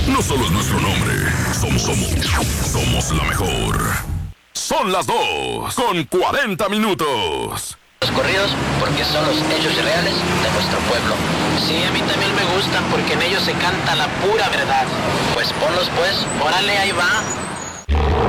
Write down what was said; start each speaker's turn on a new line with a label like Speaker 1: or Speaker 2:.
Speaker 1: no solo es nuestro nombre, somos la mejor. Son las 2 con 40 minutos.
Speaker 2: Los corridos porque son los hechos reales de nuestro pueblo. Sí, a mí también me gustan porque en ellos se canta la pura verdad. Pues ponlos pues, órale, ahí va.